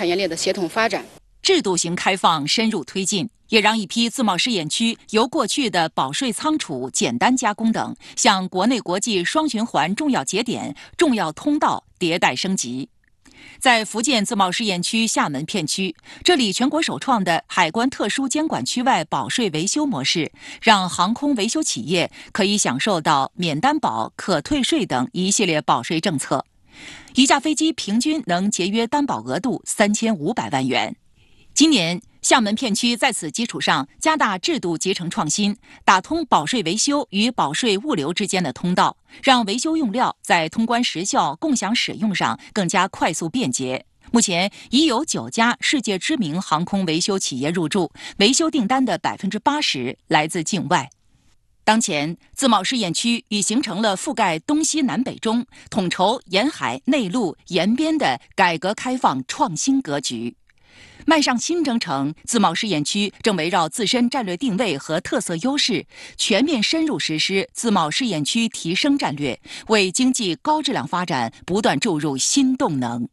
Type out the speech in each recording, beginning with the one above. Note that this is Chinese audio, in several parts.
产业链的协同发展。 制度型开放深入推进，也让一批自贸试验区由过去的保税仓储、简单加工等，向国内国际双循环重要节点、重要通道迭代升级。在福建自贸试验区厦门片区，这里全国首创的海关特殊监管区外保税维修模式，让航空维修企业可以享受到免担保、可退税等一系列保税政策。一架飞机平均能节约担保额度3500万元。今年，厦门片区在此基础上加大制度集成创新，打通保税维修与保税物流之间的通道，让维修用料在通关时效、共享使用上更加快速便捷。目前已有9家世界知名航空维修企业入驻，维修订单的80%来自境外。当前，自贸试验区已形成了覆盖东西南北中、统筹沿海、内陆、沿边的改革开放创新格局。迈上新征程，自贸试验区正围绕自身战略定位和特色优势，全面深入实施自贸试验区提升战略，为经济高质量发展不断注入新动能。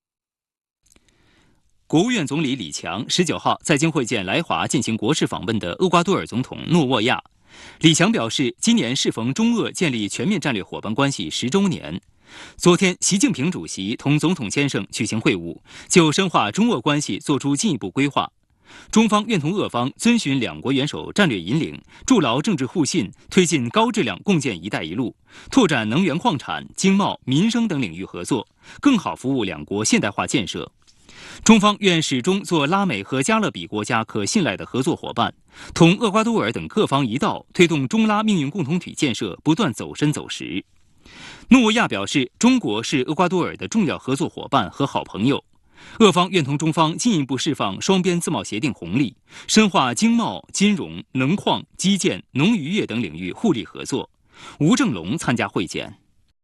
国务院总理李强19号在京会见来华进行国事访问的厄瓜多尔总统诺沃亚。李强表示，今年适逢中俄建立全面战略伙伴关系10周年。昨天，习近平主席同总统先生举行会晤，就深化中俄关系作出进一步规划。中方愿同俄方遵循两国元首战略引领，筑牢政治互信，推进高质量共建“一带一路”，拓展能源矿产、经贸、民生等领域合作，更好服务两国现代化建设。中方愿始终做拉美和加勒比国家可信赖的合作伙伴，同厄瓜多尔等各方一道，推动中拉命运共同体建设不断走深走实。诺沃亚表示，中国是厄瓜多尔的重要合作伙伴和好朋友，俄方愿同中方进一步释放双边自贸协定红利，深化经贸、金融、能矿、基建、农渔业等领域互利合作。吴正龙参加会见。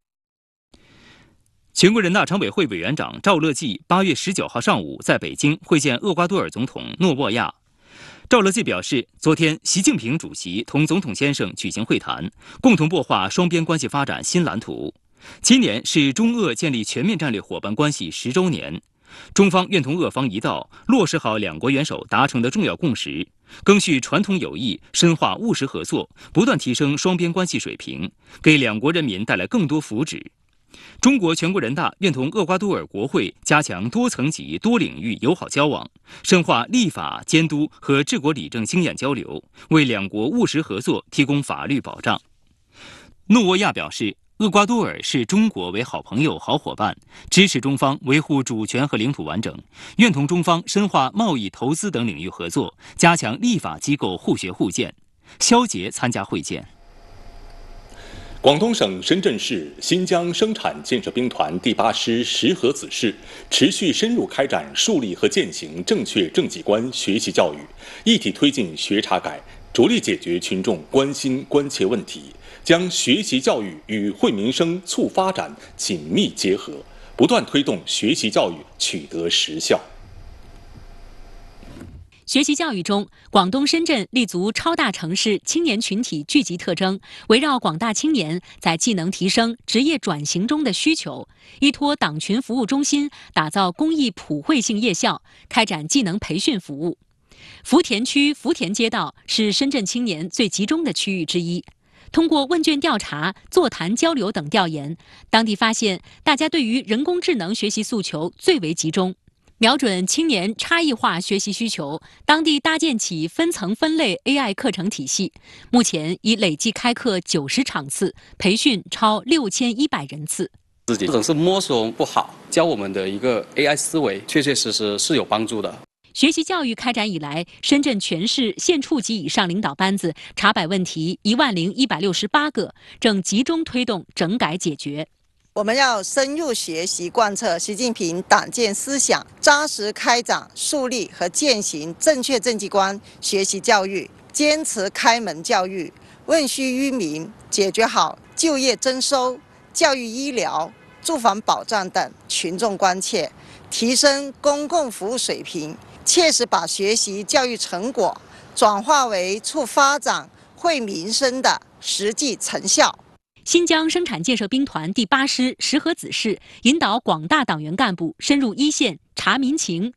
全国人大常委会委员长赵乐际8月19号上午在北京会见厄瓜多尔总统诺沃亚。赵乐际表示，昨天习近平主席同总统先生举行会谈，共同擘画双边关系发展新蓝图。今年是中俄建立全面战略伙伴关系10周年，中方愿同俄方一道落实好两国元首达成的重要共识，赓续传统友谊，深化务实合作，不断提升双边关系水平，给两国人民带来更多福祉。中国全国人大愿同厄瓜多尔国会加强多层级、多领域友好交往，深化立法、监督和治国理政经验交流，为两国务实合作提供法律保障。诺沃亚表示，厄瓜多尔视中国为好朋友、好伙伴，支持中方维护主权和领土完整，愿同中方深化贸易、投资等领域合作，加强立法机构互学互鉴。肖捷参加会见。 广东省深圳市新疆生产建设兵团第8师石河子市持续深入开展树立和践行正确政绩观学习教育，一体推进学查改，着力解决群众关心关切问题，将学习教育与惠民生促发展紧密结合，不断推动学习教育取得实效。 学习教育中，广东深圳立足超大城市青年群体聚集特征，围绕广大青年在技能提升、职业转型中的需求，依托党群服务中心，打造公益普惠性夜校，开展技能培训服务。福田区福田街道是深圳青年最集中的区域之一。通过问卷调查、座谈交流等调研，当地发现大家对于人工智能学习诉求最为集中。瞄准青年差异化学习需求，当地搭建起分层分类 AI 课程体系，目前已累计开课90场次，培训超6100人次。 自己总是摸索不好，教我们的一个 AI 思维，确确实实是有帮助的。 学习教育开展以来，深圳全市县处级以上领导班子查摆问题10168个，正集中推动整改解决。 我们要深入学习贯彻习近平党建思想，扎实开展树立和践行正确政绩观学习教育，坚持开门教育，问需于民，解决好就业征收、教育医疗、住房保障等群众关切，提升公共服务水平，切实把学习教育成果转化为促发展、惠民生的实际成效。 新疆生产建设兵团第8师石河子市引导广大党员干部深入一线查民情、